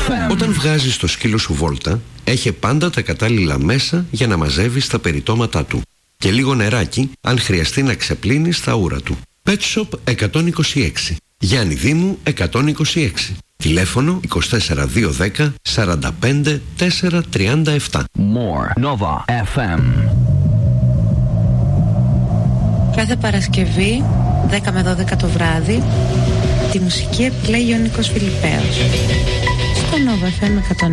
Όταν βγάζεις το σκύλο σου βόλτα, έχει πάντα τα κατάλληλα μέσα για να μαζεύει τα περιτώματά του. Και λίγο νεράκι, αν χρειαστεί να ξεπλύνεις τα ούρα του. Pet Shop 126. Γιάννη Δήμου 126. Τηλέφωνο 24210 45 437. More Nova FM. Κάθε Παρασκευή 10 με 12 το βράδυ τη μουσική επιλέγει ο Νίκος Φιλιππέος στο Nova FM 106.